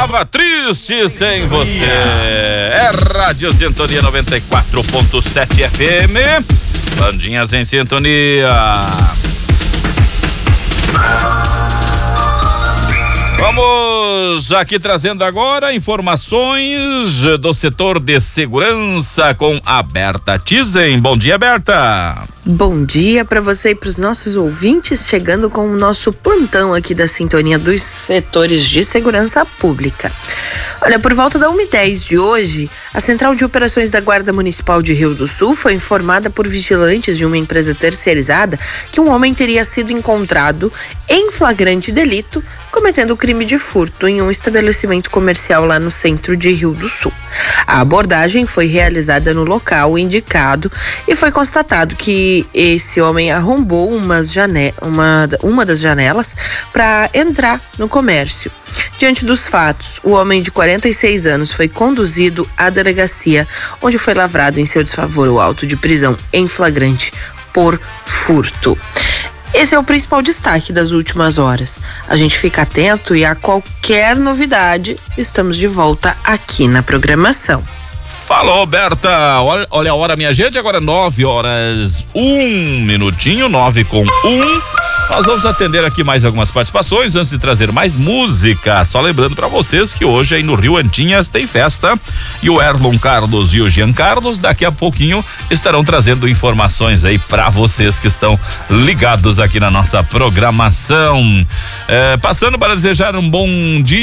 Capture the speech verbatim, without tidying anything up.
Tava triste sem você. É Rádio Sintonia noventa e quatro ponto sete F M. Bandinhas em sintonia. Vamos aqui trazendo agora informações do setor de segurança com a Berta Tizen. Bom dia, Berta. Bom dia para você e para os nossos ouvintes, chegando com o nosso plantão aqui da Sintonia dos Setores de Segurança Pública. Olha, por volta da uma e dez de hoje, a Central de Operações da Guarda Municipal de Rio do Sul foi informada por vigilantes de uma empresa terceirizada que um homem teria sido encontrado em flagrante delito cometendo o crime de furto em um estabelecimento comercial lá no centro de Rio do Sul. A abordagem foi realizada no local indicado e foi constatado que esse homem arrombou umas jane- uma, uma das janelas para entrar no comércio. Diante dos fatos, o homem de quarenta e seis anos foi conduzido à delegacia, onde foi lavrado em seu desfavor o auto de prisão em flagrante por furto. Esse é o principal destaque das últimas horas. A gente fica atento e a qualquer novidade, estamos de volta aqui na programação. Falou, Berta. Olha, olha a hora, minha gente. Agora nove horas, um minutinho, nove com um. Nós vamos atender aqui mais algumas participações antes de trazer mais música. Só lembrando para vocês que hoje aí no Rio Antinhas tem festa e o Erlon Carlos e o Jean Carlos daqui a pouquinho estarão trazendo informações aí para vocês que estão ligados aqui na nossa programação. É, passando para desejar um bom dia.